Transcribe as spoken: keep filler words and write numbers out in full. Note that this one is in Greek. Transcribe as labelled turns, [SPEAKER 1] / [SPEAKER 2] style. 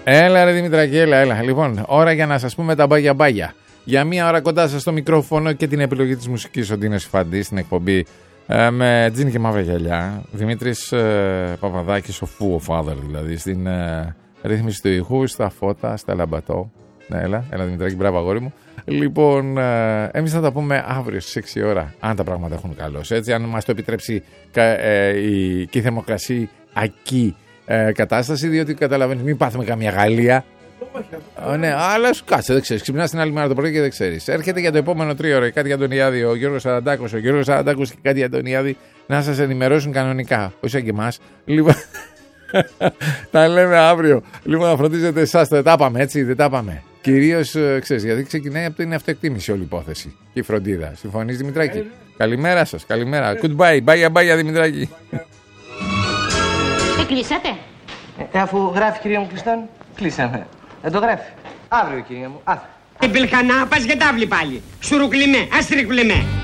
[SPEAKER 1] Έλα ρε Δημητράκη, έλα, έλα. Λοιπόν, ώρα για να σας πούμε τα μπάγια μπάγια. Για μία ώρα κοντά σας στο μικρόφωνο και την επιλογή της μουσικής ο Ντίνος Φαντής στην εκπομπή ε, με τζιν και μαύρα γυαλιά. Δημήτρης ε, Παπαδάκης, ο Φου, ο Father δηλαδή, στην ε, ρύθμιση του ηχού, στα φώτα, στα λαμπατό. Ναι, έλα, έλα Δημητράκη, μπράβο αγόρι μου. Λοιπόν, ε, εμείς θα τα πούμε αύριο στις έξι ώρα, αν τα πράγματα έχουν καλώς. Έτσι, αν μας το επιτρέψει ε, η, και η θερμοκρασιακή ε, κατάσταση, διότι καταλαβαίνεις, μην πάθουμε καμία Γαλλία. Oh, ναι, αλλά σου κάτσε, δεν ξέρεις. Ξυπνάς την άλλη μέρα το πρωί και δεν ξέρεις. Έρχεται για το επόμενο τρίωρο η Κάτια Αντωνιάδη, ο Γιώργος Αραντάκος, ο Γιώργος Αραντάκος και η Κάτια Αντωνιάδη να σας ενημερώσουν κανονικά. Όχι σαν και εμάς. Λοιπόν, τα λέμε αύριο. Λοιπόν, να φροντίζετε εσάς. Δεν τα πάμε, έτσι, δεν τα πάμε. Κυρίως, ξέρεις, γιατί ξεκινάει από την αυτοεκτίμηση όλη η υπόθεση και η φροντίδα. Συμφωνείς, Δημητράκη? Καλημέρα σας, καλημέρα. Goodbye, bye bye, Δημητράκη.
[SPEAKER 2] Δεν κλείσατε?
[SPEAKER 3] Ε, αφού γράφει, κυρία μου, κλειστόν, κλείσαμε. Δεν το γράφει. Αύριο, κυρία μου, αύριο.
[SPEAKER 4] Την πιλχανά, πας για τάβλη πάλι. Σουρουκλιμέ, αστρικλιμέ.